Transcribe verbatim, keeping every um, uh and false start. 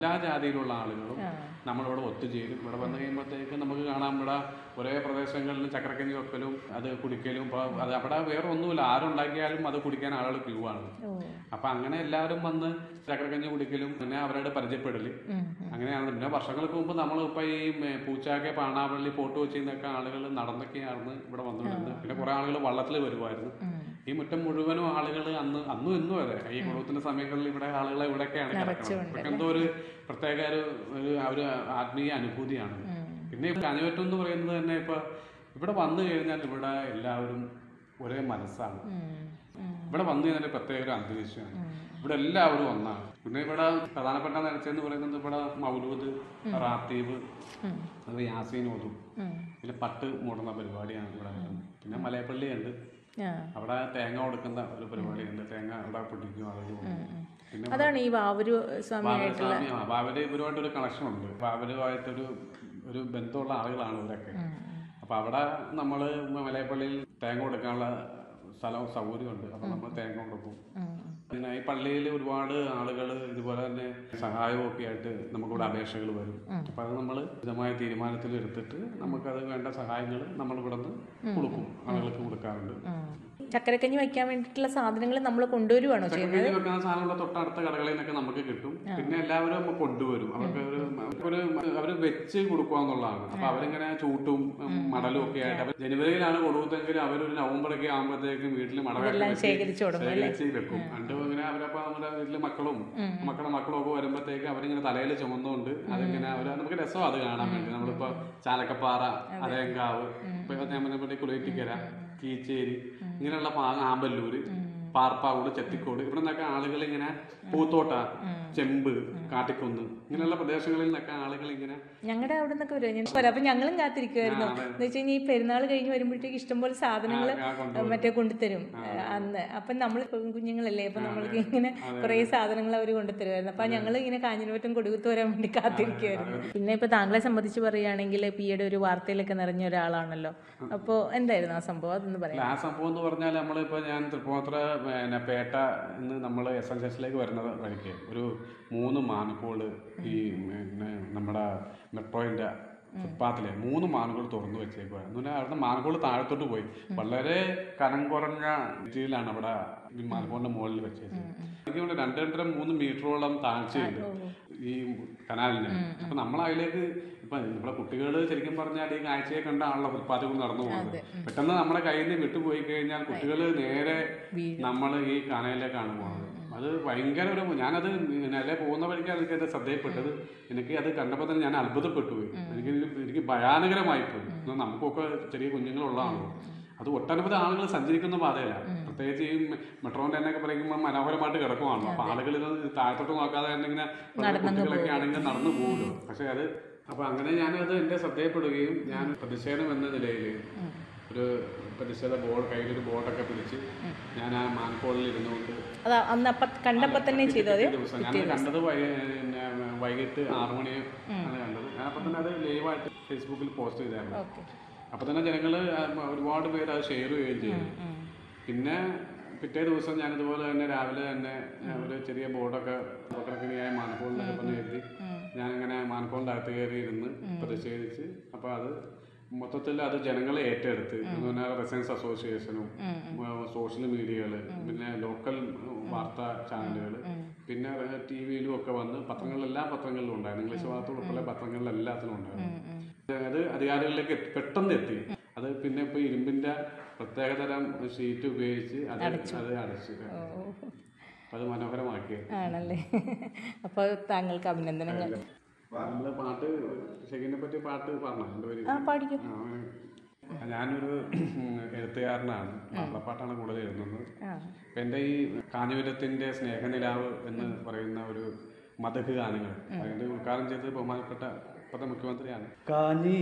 എല്ലാ ജാതിയിലുള്ള ആളുകളും നമ്മളിവിടെ ഒത്തുചേരും. ഇവിടെ വന്നു കഴിയുമ്പോഴത്തേക്ക് നമുക്ക് കാണാം, ഇവിടെ ഒരേ പ്രദേശങ്ങളിൽ ചക്രക്കഞ്ഞി വെക്കലും അത് കുടിക്കലും. ഇപ്പോൾ അത് അവിടെ വേറെ ഒന്നുമില്ല, ആരുണ്ടാക്കിയാലും അത് കുടിക്കാൻ ആളുകൾ ക്യൂ ആണ്. അപ്പം അങ്ങനെ എല്ലാവരും വന്ന് ചക്രക്കഞ്ഞി കുടിക്കലും പിന്നെ അവരുടെ പരിചയപ്പെടല് അങ്ങനെയാണ്. പിന്നെ വർഷങ്ങൾക്ക് മുമ്പ് നമ്മളിപ്പോൾ ഈ പൂച്ചാക്കെ പാണാവള്ളി ഫോട്ടോ വെച്ചിരുന്നൊക്കെ ആളുകൾ നടന്നൊക്കെയായിരുന്നു ഇവിടെ വന്നുകൊണ്ടിരുന്നത്. പിന്നെ കുറെ ആളുകൾ വള്ളത്തിൽ വരുമായിരുന്നു. ഈ മുറ്റം മുഴുവനും ആളുകൾ അന്ന് അന്നും ഇന്നും അതെ ഈ കുളത്തിന്റെ സമയങ്ങളിൽ ഇവിടെ ആളുകളെ ഇവിടെയൊക്കെയാണ് കിടക്കുന്നത്. ഇതൊക്കെ എന്തോ ഒരു പ്രത്യേക ഒരു ഒരു ആത്മീയ അനുഭൂതിയാണ്. പിന്നെ കാഞ്ഞിരമറ്റം എന്ന് പറയുന്നത് തന്നെ ഇപ്പൊ ഇവിടെ വന്നു കഴിഞ്ഞാൽ ഇവിടെ എല്ലാവരും ഒരേ മനസ്സാണ്. ഇവിടെ വന്നു കഴിഞ്ഞാൽ പ്രത്യേക ഒരു അന്തരീക്ഷമാണ്. ഇവിടെ എല്ലാവരും ഒന്നാണ്. പിന്നെ ഇവിടെ പ്രധാനപ്പെട്ട നേർച്ചയെന്ന് പറയുന്നത് ഇവിടെ മൗലൂദ്, റാത്തീബ്, അത് യാസീൻ ഓതും, പിന്നെ പട്ട് മൂടുന്ന പരിപാടിയാണ് ഇവിടെ. പിന്നെ മലയപ്പള്ളി ഉണ്ട്, അവിടെ തേങ്ങ കൊടുക്കുന്ന ഒരു പരിപാടിയുണ്ട്. തേങ്ങ അവിടെ പൊട്ടിക്കും ആളുകൾ. പിന്നെ അതാണ് ഈ വാവര് വാവര് ഇവരുമായിട്ടൊരു കണക്ഷൻ ഉണ്ട്. വാവരുമായിട്ടൊരു ഒരു ബന്ധമുള്ള ആളുകളാണ് ഇവരൊക്കെ. അപ്പൊ അവിടെ നമ്മള് മലയപ്പള്ളിയിൽ തേങ്ങ കൊടുക്കാനുള്ള സ്ഥലവും സൗകര്യമുണ്ട്. അപ്പൊ നമ്മൾ തേങ്ങ കൊടുക്കും. പിന്നെ ഈ പള്ളിയിൽ ഒരുപാട് ആളുകൾ ഇതുപോലെ തന്നെ സഹായമൊക്കെ ആയിട്ട് നമുക്കിവിടെ അപേക്ഷകൾ വരും. അപ്പൊ അത് നമ്മൾ വിധമായ തീരുമാനത്തിൽ എടുത്തിട്ട് നമുക്കത് വേണ്ട സഹായങ്ങൾ നമ്മൾ ഇവിടെ നിന്ന് കൊടുക്കും, ആളുകൾക്ക് കൊടുക്കാറുണ്ട്. ചക്കരക്കഞ്ഞി വയ്ക്കാൻ വേണ്ടിയിട്ടുള്ള സാധനങ്ങൾ നമ്മൾ കൊണ്ടുവരുവാണോ ചെയ്യുന്നത്? വെക്കുന്ന സാധനമുള്ള തൊട്ടടുത്ത കടകളിൽ നിന്നൊക്കെ നമുക്ക് കിട്ടും. പിന്നെ എല്ലാവരും കൊണ്ടുവരും. അവർക്ക് ഒരു ഒരു അവര് വെച്ച് കൊടുക്കുകയെന്നുള്ളതാണ്. അപ്പൊ അവരിങ്ങനെ ചൂട്ടും മടലും ഒക്കെ ആയിട്ട് അവർ ജനുവരിയിലാണ് കൊടുക്കുന്നതെങ്കിൽ അവരൊരു നവംബറൊക്കെ ആകുമ്പോഴത്തേക്കും വീട്ടിൽ മടലൊക്കെ ശേഖരിച്ച് വെക്കും. എന്നിട്ട് ഇങ്ങനെ അവരപ്പോ നമ്മുടെ വീട്ടില് മക്കളും മക്കളുടെ മക്കളും ഒക്കെ വരുമ്പോഴത്തേക്ക് അവരിങ്ങനെ തലയിൽ ചുമന്നുകൊണ്ട് അതിങ്ങനെ അവര് നമുക്ക് രസം അത് കാണാൻ വേണ്ടി. നമ്മളിപ്പോ ചാലക്കപ്പാറ, അരയങ്കാവ്, ഇപ്പൊ ഞാൻ പറഞ്ഞ കുളയറ്റിക്കര, കീച്ചേരി, ഇങ്ങനെയുള്ള ആമ്പല്ലൂര്, പാർപ്പാവൂട്, ചെത്തിക്കോട്, ഇവിടെ നിന്നൊക്കെ ആളുകൾ ഇങ്ങനെ പൂത്തോട്ട, ചെമ്പ്, കാട്ടിക്കുന്ന് ഇങ്ങനെയുള്ള പ്രദേശങ്ങളിൽ നിന്നൊക്കെ ആളുകൾ ഇങ്ങനെ ഞങ്ങളുടെ അവിടെ നിന്നൊക്കെ വരും. അപ്പൊ ഞങ്ങളും കാത്തിരിക്കുമായിരുന്നു. എന്ന് വെച്ച് കഴിഞ്ഞാൽ ഈ പെരുന്നാൾ കഴിഞ്ഞ് വരുമ്പോഴത്തേക്ക് ഇഷ്ടംപോലെ സാധനങ്ങൾ മറ്റേ കൊണ്ടുതരും അന്ന്. അപ്പൊ നമ്മൾ കുഞ്ഞുങ്ങളല്ലേ, അപ്പൊ നമ്മൾക്ക് ഇങ്ങനെ കുറെ സാധനങ്ങൾ അവർ കൊണ്ടുതരുമായിരുന്നു. അപ്പൊ ഞങ്ങൾ ഇങ്ങനെ കാഞ്ഞിരമറ്റം കൊടുകുത്ത് വരാൻ വേണ്ടി കാത്തിരിക്കുമായിരുന്നു. പിന്നെ ഇപ്പൊ താങ്കളെ സംബന്ധിച്ച് പറയുകയാണെങ്കിൽ പിയുടെ ഒരു വാർത്തയിലൊക്കെ നിറഞ്ഞ ഒരാളാണല്ലോ. അപ്പൊ എന്തായിരുന്നു ആ സംഭവം, അതൊന്ന് പറയാം. ആ സംഭവം എന്ന് പറഞ്ഞാൽ നമ്മളിപ്പോ ഞാൻ തൃപ്പൂണിത്തുറ പിന്നെ പേട്ട എന്ന് നമ്മൾ എസ് എൻ എസിലേക്ക് വരുന്നത് വഴിക്ക് ഒരു മൂന്ന് മാനുകോള് ഈ നമ്മുടെ മെട്രോയിന്റെ ഫുട്പാത്തിലെ മൂന്ന് മാനുകൾ തുറന്നു വെച്ചേക്കുവായിരുന്നു. പിന്നെ അവിടുന്ന് മാനുകോള് താഴത്തോട്ട് പോയി വളരെ കനം കുറഞ്ഞ രീതിയിലാണ് അവിടെ ഈ മാനുകോളിന്റെ മുകളിൽ വെച്ചത്. എനിക്ക് രണ്ട് രണ്ടര മൂന്ന് മീറ്ററോളം താഴ്ചയുണ്ട് ഈ കനാലിന്. അപ്പൊ നമ്മൾ അതിലേക്ക് ഇപ്പൊ നമ്മുടെ കുട്ടികൾ ശരിക്കും പറഞ്ഞാൽ ഈ കാഴ്ചയെ കണ്ടാണല്ലോ ഫുട്പാത്തിൽ നടന്നു പോകുന്നത്. പെട്ടെന്ന് നമ്മുടെ കയ്യിൽ നിന്ന് വിട്ടുപോയി കഴിഞ്ഞാൽ കുട്ടികൾ നേരെ നമ്മൾ ഈ കനാലിലേക്കാണ് പോകുന്നത്. അത് ഭയങ്കര ഒരു ഞാനത് നില പോകുന്ന വഴിക്കാണ് എനിക്ക് അത് ശ്രദ്ധയിൽപ്പെട്ടത്. എനിക്ക് അത് കണ്ടപ്പോൾ തന്നെ ഞാൻ അത്ഭുതപ്പെട്ടു പോയി. എനിക്ക് എനിക്ക് ഭയാനകരമായി പോയി. നമുക്കൊക്കെ ചെറിയ കുഞ്ഞുങ്ങളുള്ളതാണല്ലോ. അത് ഒട്ടനവധി ആളുകൾ സഞ്ചരിക്കുന്ന പാതയല്ല. പ്രത്യേകിച്ച് ഈ മെട്രോന്റെ തന്നെ പറയുമ്പോൾ മനോഹരമായിട്ട് കിടക്കുവാണല്ലോ. അപ്പൊ ആളുകൾ ഇത് താഴത്തോട്ട് നോക്കാതെ തന്നെ ഇങ്ങനെ കുട്ടികളൊക്കെ ആണെങ്കിൽ നടന്നു പോകുമല്ലോ. പക്ഷെ അത് അപ്പൊ അങ്ങനെ ഞാനത് എന്റെ ശ്രദ്ധയപ്പെടുകയും ഞാൻ പ്രതിഷേധം എന്ന നിലയിൽ ഒരു പ്രതിഷേധ ബോർഡ് കയ്യിലൊരു ബോർഡൊക്കെ പിടിച്ച് ഞാൻ ആ മാൻകോളിൽ ഇരുന്നുകൊണ്ട് ദിവസം ഞാൻ കണ്ടത് വൈകിട്ട് ആറു മണി ആണ് കണ്ടത്. ഞാൻ അപ്പൊ തന്നെ അത് ലൈവായിട്ട് ഫേസ്ബുക്കിൽ പോസ്റ്റ് ചെയ്തായിരുന്നു. അപ്പൊ തന്നെ ജനങ്ങൾ ഒരുപാട് പേര് അത് ഷെയർ ചെയ്യുകയും ചെയ്തു. പിന്നെ പിറ്റേ ദിവസം ഞാനിതുപോലെ തന്നെ രാവിലെ തന്നെ ഒരു ചെറിയ ബോർഡൊക്കെ ചക്രക്കഞ്ഞിയായ മാൻകോളിനൊക്കെ പറഞ്ഞ് എഴുതി ഞാനിങ്ങനെ മാൻകോളിൻ്റെ അകത്ത് കയറി ഇരുന്ന് പ്രതിഷേധിച്ച്. അപ്പൊ അത് മൊത്തത്തിൽ അത് ജനങ്ങളെ ഏറ്റെടുത്ത് റെസിഡൻസ് അസോസിയേഷനും സോഷ്യൽ മീഡിയകള് പിന്നെ ലോക്കൽ വാർത്താ ചാനലുകൾ പിന്നെ ടി വിയിലും ഒക്കെ വന്ന് പത്രങ്ങളിൽ എല്ലാ പത്രങ്ങളിലും ഉണ്ടായിരുന്നു. ഇംഗ്ലീഷ് വാർത്ത ഉൾപ്പെടെ പത്രങ്ങളിൽ എല്ലാത്തിലും ഉണ്ടായിരുന്നു. അത് അധികാരികളിലേക്ക് പെട്ടെന്ന് എത്തി. അത് പിന്നെ ഇപ്പൊ ഇരുമ്പിന്റെ പ്രത്യേകതരം ഷീറ്റ് ഉപയോഗിച്ച് അത് അത് അടച്ചു. അത് മനോഹരമാക്കി ആണല്ലേ. അപ്പോൾ താങ്കൾക്ക് അഭിനന്ദനങ്ങൾ. നമ്മള് പാട്ട് ഷെഗിനെ പറ്റി പാട്ട് പറഞ്ഞു. ഞാനൊരു എഴുത്തുകാരനാണ്. മാപ്പിളപ്പാട്ടാണ് കൂടുതൽ എഴുതുന്നത്. അപ്പൊ എന്റെ ഈ കാഞ്ഞിരത്തിന്റെ സ്നേഹനിലാവ് എന്ന് പറയുന്ന ഒരു മദഹ് ഗാനങ്ങൾ അതിന്റെ ഉദ്ഘാടനം ചെയ്തത് ബഹുമാനപ്പെട്ട ഇപ്പോഴത്തെ മുഖ്യമന്ത്രിയാണ്.